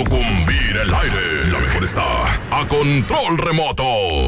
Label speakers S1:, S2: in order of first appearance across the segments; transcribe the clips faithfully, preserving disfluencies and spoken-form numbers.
S1: sucumbir el aire. La mejor está a control remoto.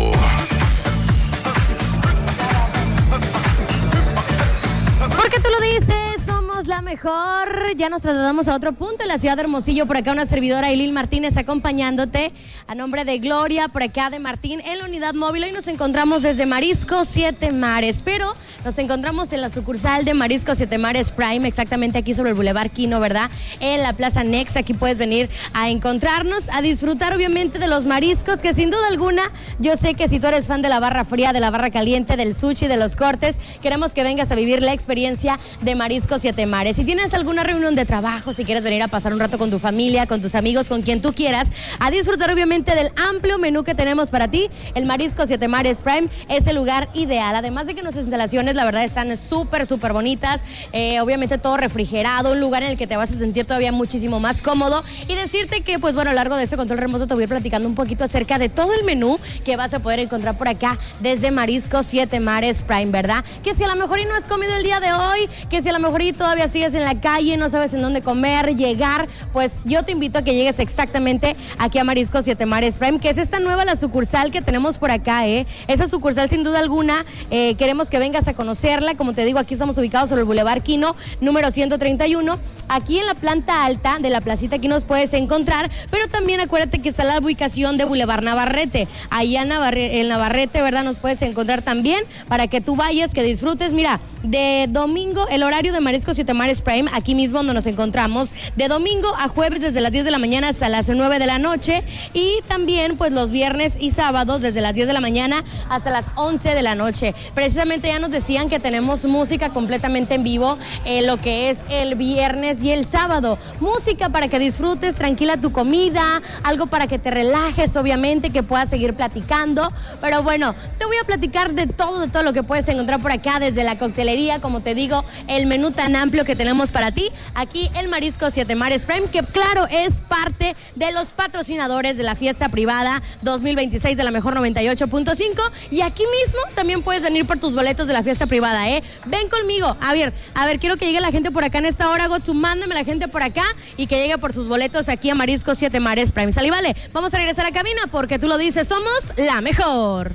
S2: Porque tú lo dices, somos la mejor. Ya nos trasladamos a otro punto en la ciudad de Hermosillo. Por acá una servidora, Ailín Martínez, acompañándote a nombre de Gloria, por acá de Martín, en la unidad móvil. Hoy nos encontramos desde Marisco Siete Mares, pero nos encontramos en la sucursal de Marisco Siete Mares Prime, exactamente aquí sobre el Boulevard Quino, ¿verdad? En la Plaza Next. Aquí puedes venir a encontrarnos, a disfrutar obviamente de los mariscos, que sin duda alguna, yo sé que si tú eres fan de la barra fría, de la barra caliente, del sushi, de los cortes, queremos que vengas a vivir la experiencia de Marisco Siete Mares. Si tienes alguna reunión de trabajo, si quieres venir a pasar un rato con tu familia, con tus amigos, con quien tú quieras, a disfrutar obviamente del amplio menú que tenemos para ti, el Marisco Siete Mares Prime es el lugar ideal. Además de que nuestras instalaciones, la verdad, están súper, súper bonitas, eh, obviamente todo refrigerado, un lugar en el que te vas a sentir todavía muchísimo más cómodo. Y decirte que, pues bueno, a lo largo de este control remoto te voy a ir platicando un poquito acerca de todo el menú que vas a poder encontrar por acá desde Marisco Siete Mares Prime, ¿verdad? Que si a lo mejor y no has comido el día de hoy, que si a lo mejor y todavía sigues en la calle, no sabes en dónde comer, llegar, pues yo te invito a que llegues exactamente aquí a Marisco Siete Mares Prime, que es esta nueva la sucursal que tenemos por acá, ¿eh? Esa sucursal, sin duda alguna, eh, queremos que vengas a conocerla. Como te digo, aquí estamos ubicados sobre el Boulevard Quino, número ciento treinta y uno. Aquí en la planta alta de la placita aquí nos puedes encontrar, pero también acuérdate que está la ubicación de Boulevard Navarrete. Allá en, Navarre, en Navarrete, ¿verdad? Nos puedes encontrar también para que tú vayas, que disfrutes. Mira, de domingo, el horario de Marisco Siete Mares Prime, aquí mismo donde nos encontramos, de domingo a jueves desde las diez de la mañana hasta las nueve de la noche, y también pues los viernes y sábados desde las diez de la mañana hasta las once de la noche. Precisamente ya nos decían que tenemos música completamente en vivo, eh, lo que es el viernes y el sábado. Música para que disfrutes tranquila tu comida, algo para que te relajes, obviamente, que puedas seguir platicando. Pero bueno, te voy a platicar de todo, de todo lo que puedes encontrar por acá, desde la coctelería, como te digo, el menú tan amplio que tenemos para ti, aquí el Marisco Siete Mares Prime, que claro, es parte de los patrocinadores de la fiesta privada dos mil veintiséis de la mejor noventa y ocho punto cinco, y aquí mismo también puedes venir por tus boletos de la fiesta privada, ¿eh? Ven conmigo, a ver, a ver, quiero que llegue la gente por acá en esta hora, Gotsu, mándame la gente por acá y que llegue por sus boletos aquí a Marisco Siete Mares Prime. ¿Sale? Vale, vamos a regresar a cabina porque tú lo dices, somos la mejor.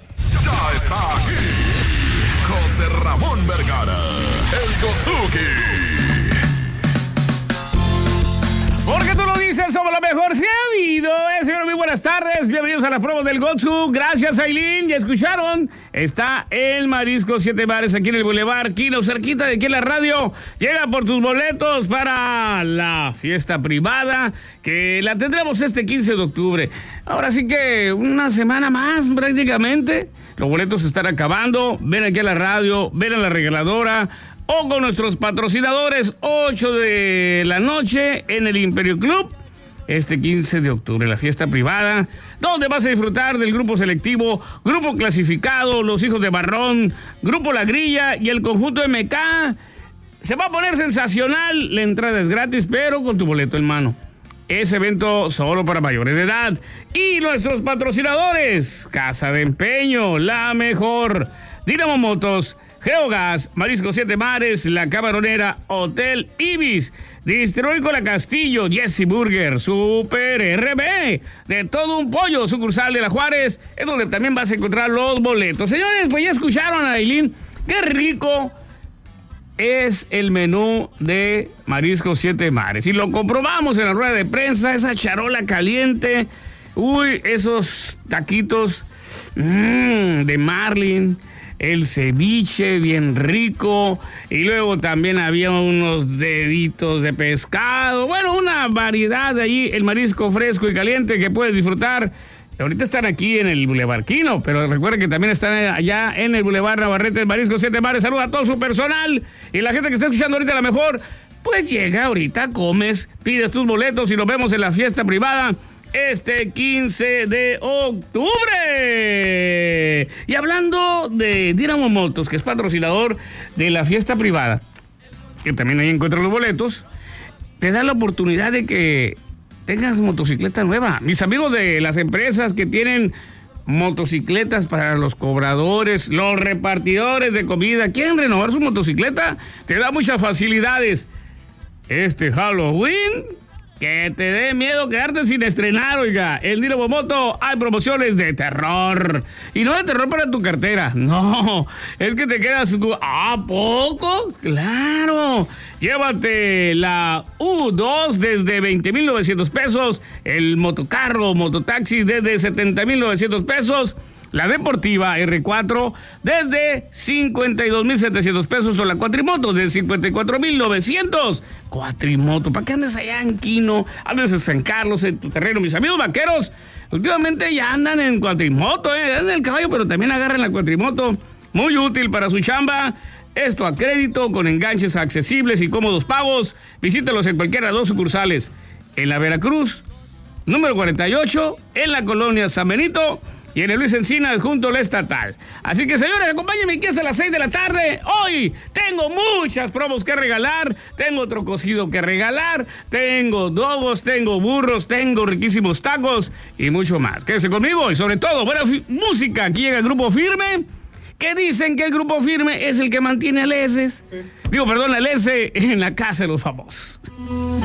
S1: Ya está aquí José Ramón Vergara, el Gotsuki.
S3: Porque tú lo dices, somos la mejor. Se ha habido, eh, señor, muy buenas tardes. Bienvenidos a la promo del Gotsu. Gracias, Ailín. Ya escucharon. Está el Marisco Siete Mares aquí en el Boulevard Quino, cerquita de aquí en la radio. Llega por tus boletos para la fiesta privada, que la tendremos este quince de octubre. Ahora sí que una semana más prácticamente. Los boletos se están acabando. Ven aquí a la radio, ven a la regaladora, o con nuestros patrocinadores, ocho de la noche en el Imperio Club, este quince de octubre, la fiesta privada, donde vas a disfrutar del grupo selectivo, grupo clasificado, los hijos de Barrón, grupo La Grilla y el conjunto M K. Se va a poner sensacional, la entrada es gratis, pero con tu boleto en mano. Ese evento solo para mayores de edad. Y nuestros patrocinadores, Casa de Empeño, la mejor, Dinamo Motos, Geogas, Marisco Siete Mares, La Camaronera, Hotel Ibis, Distribuidor La Castillo, Jesse Burger, Super R B, de todo un pollo, sucursal de La Juárez, es donde también vas a encontrar los boletos. Señores, pues ya escucharon a Ailín, qué rico es el menú de Marisco Siete Mares. Y lo comprobamos en la rueda de prensa, esa charola caliente, uy, esos taquitos mmm, de marlin, el ceviche bien rico, y luego también había unos deditos de pescado, bueno, una variedad de allí, el marisco fresco y caliente que puedes disfrutar. Ahorita están aquí en el Boulevard Quino, pero recuerden que también están allá en el Boulevard Navarrete, el Marisco Siete Mares. Saluda a todo su personal y la gente que está escuchando ahorita a la mejor, pues llega ahorita, comes, pides tus boletos y nos vemos en la fiesta privada este quince de octubre. Y hablando de Dinamo Motos, que es patrocinador de la fiesta privada, que también ahí encuentran los boletos, te da la oportunidad de que tengas motocicleta nueva. Mis amigos de las empresas que tienen motocicletas para los cobradores, los repartidores de comida, quieren renovar su motocicleta, te da muchas facilidades. Este Halloween que te dé miedo quedarte sin estrenar, oiga. En Dinamo Moto hay promociones de terror. Y no de terror para tu cartera, no. Es que te quedas... ¿A poco? ¡Claro! Llévate la U dos desde veinte mil novecientos pesos, el motocarro, mototaxi desde setenta mil novecientos pesos, la deportiva erre cuatro desde cincuenta y dos mil setecientos pesos o la cuatrimoto de cincuenta y cuatro mil novecientos. Cuatrimoto, ¿para qué andes allá en Quino? Andes en San Carlos, en tu terreno. Mis amigos vaqueros últimamente ya andan en cuatrimoto, eh, andan en el caballo, pero también agarran la cuatrimoto. Muy útil para su chamba. Esto a crédito, con enganches accesibles y cómodos pagos. Visítalos en cualquiera de dos sucursales. En la Veracruz, número cuarenta y ocho, en la colonia San Benito y en el Luis Encinas junto a la estatal. Así que, señores, acompáñenme aquí hasta las seis de la tarde. Hoy tengo muchas promos que regalar. Tengo otro cocido que regalar. Tengo dogos, tengo burros, tengo riquísimos tacos y mucho más. Quédense conmigo y sobre todo, buena música. Aquí llega el Grupo Firme, que dicen que el Grupo Firme es el que mantiene al S. Sí. Digo, perdón, al S en la casa de los famosos.